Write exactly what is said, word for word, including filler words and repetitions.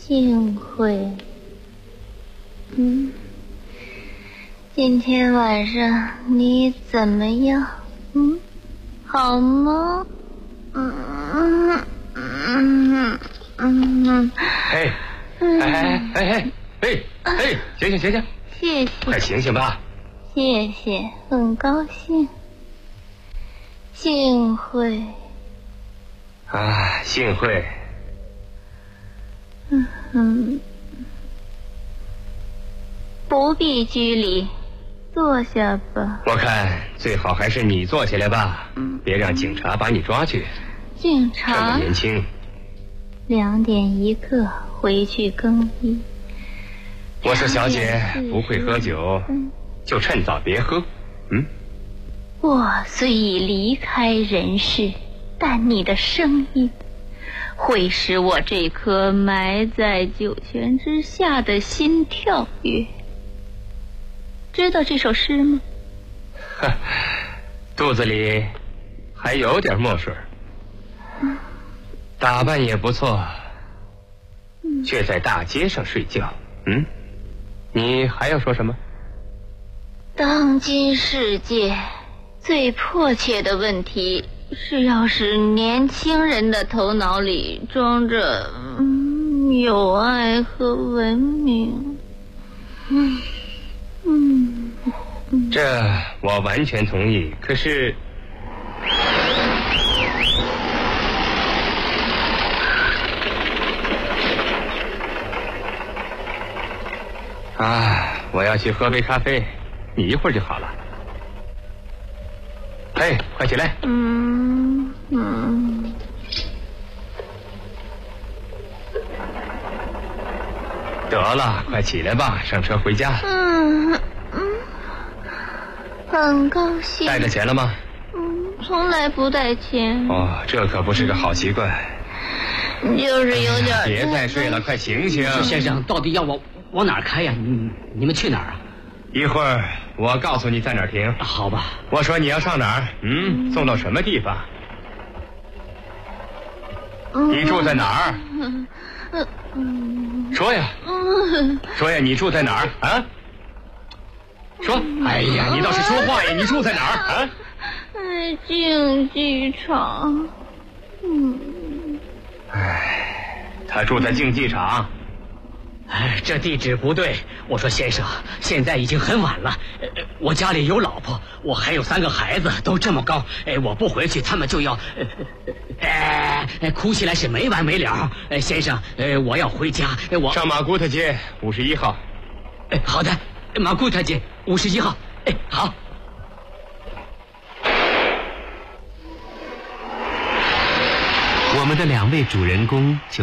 幸会。嗯，今天晚上你怎么样？嗯，好吗？嗯嗯嗯嗯。 哎哎哎哎哎哎，醒醒醒醒！ 谢谢。 快醒醒吧！ 谢谢，很高兴。幸会。 啊，幸会。 嗯嗯。不必拘礼，坐下吧。 我看最好还是你坐下来吧，嗯、别让警察把你抓去。 警察？ 这么年轻。 两点一刻回去更衣。 我说小姐不会喝酒，嗯、就趁早别喝。嗯。 我虽已离开人世，但你的声音会使我这颗埋在九泉之下的心跳跃。知道这首诗吗？ 哈，肚子里还有点墨水。嗯、打扮也不错，嗯、却在大街上睡觉。嗯，你还要说什么？ 当今世界最迫切的问题是要使年轻人的头脑里装着、嗯、友爱和文明。嗯嗯嗯， 这我完全同意。可是，啊，我要去喝杯咖啡，你一会儿就好了。哎，快起来！ 嗯嗯。 得了，快起来吧，上车回家。 嗯嗯，很高兴。 带着钱了吗？ 嗯，从来不带钱。 哦，这可不是个好习惯。 就是有点、哎。 别再睡了，快醒醒！ 先生，到底要往往哪儿开呀？你你们去哪儿啊？ 一会儿我告诉你在哪儿停。 好吧。 我说你要上哪儿？嗯，送到什么地方？嗯、你住在哪儿？嗯嗯、说呀，嗯、说呀，你住在哪儿啊？说，哎呀，你倒是说话呀！你住在哪儿啊？ 哎，竞技场。嗯。 哎，他住在竞技场。 哎，这地址不对。我说先生，现在已经很晚了，呃、我家里有老婆，我还有三个孩子，都这么高，哎，我不回去，他们就要，哎、呃，哭起来是没完没了。哎，先生，呃，我要回家，我上马古特街五十一号。 哎，好的，马古特街五十一号。哎，好。 我们的两位主人公就